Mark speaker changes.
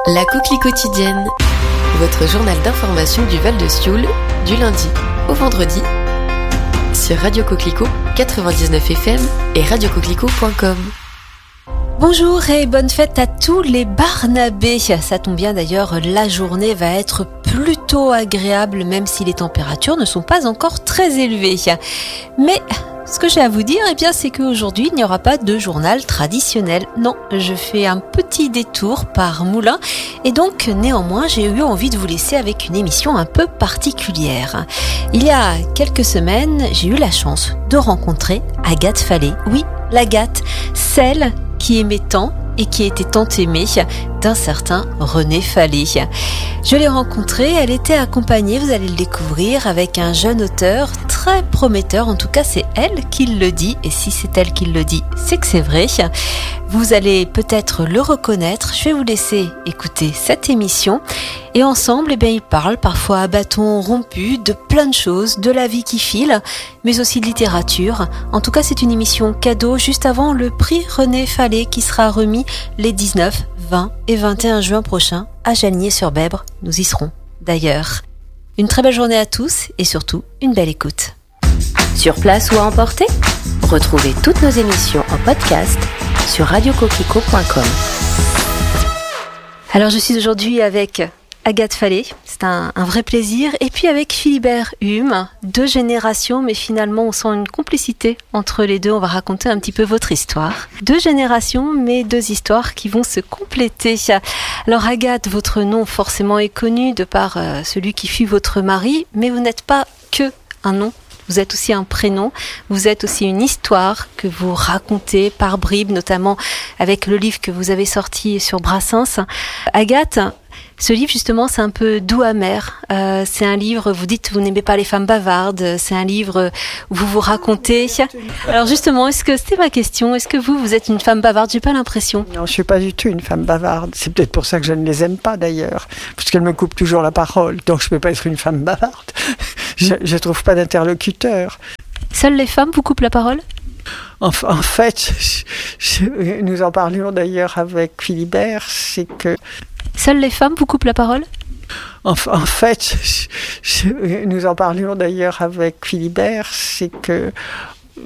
Speaker 1: La Coquelie quotidienne, votre journal d'information du Val de Sioule, du lundi au vendredi, sur Radio Coquelicot 99 FM et radiocoquelicot.com.
Speaker 2: Bonjour et bonne fête à tous les Barnabés. Ça tombe bien d'ailleurs, la journée va être plutôt agréable même si les températures ne sont pas encore très élevées. Mais ce que j'ai à vous dire, c'est qu'aujourd'hui, il n'y aura pas de journal traditionnel. Non, je fais un petit détour par Moulins et donc, néanmoins, j'ai eu envie de vous laisser avec une émission un peu particulière. Il y a quelques semaines, j'ai eu la chance de rencontrer Agathe Fallet. Oui, l'Agathe, celle qui aimait tant et qui était tant aimée d'un certain René Fallet. Je l'ai rencontrée, elle était accompagnée, vous allez le découvrir, avec un jeune auteur très prometteur, en tout cas c'est elle qui le dit, et si c'est elle qui le dit, c'est que c'est vrai. Vous allez peut-être le reconnaître, je vais vous laisser écouter cette émission, et ensemble, ils parlent parfois à bâton rompu de plein de choses, de la vie qui file, mais aussi de littérature. En tout cas, c'est une émission cadeau juste avant le prix René Fallet qui sera remis les 19, 20 et 21 juin prochains à Jalnier-sur-Bèbre. Nous y serons d'ailleurs. Une très belle journée à tous et surtout une belle écoute.
Speaker 3: Sur place ou à emporter, retrouvez toutes nos émissions en podcast sur radiocoquelicot.com.
Speaker 2: Alors je suis aujourd'hui avec Agathe Fallet, c'est un vrai plaisir, et puis avec Philibert Hume, 2 générations, mais finalement on sent une complicité entre les deux. On va raconter un petit peu votre histoire. 2 générations, mais 2 histoires qui vont se compléter. Alors Agathe, votre nom forcément est connu de par celui qui fut votre mari, mais vous n'êtes pas que un nom. Vous êtes aussi un prénom, vous êtes aussi une histoire que vous racontez par bribes, notamment avec le livre que vous avez sorti sur Brassens. Agathe, ce livre justement c'est un peu doux amer, c'est un livre, vous dites vous n'aimez pas les femmes bavardes, c'est un livre où vous vous racontez. Alors justement, c'était ma question, est-ce que vous êtes une femme bavarde? J'ai pas l'impression.
Speaker 4: Non, je suis pas du tout une femme bavarde, c'est peut-être pour ça que je ne les aime pas d'ailleurs, parce qu'elles me coupent toujours la parole, donc je peux pas être une femme bavarde. Je trouve pas d'interlocuteur.
Speaker 2: Seules les femmes vous coupent la parole?
Speaker 4: En fait, nous en parlions d'ailleurs avec Philibert, c'est que...
Speaker 2: Seules les femmes vous coupent la parole?
Speaker 4: En fait, nous en parlions d'ailleurs avec Philibert, c'est que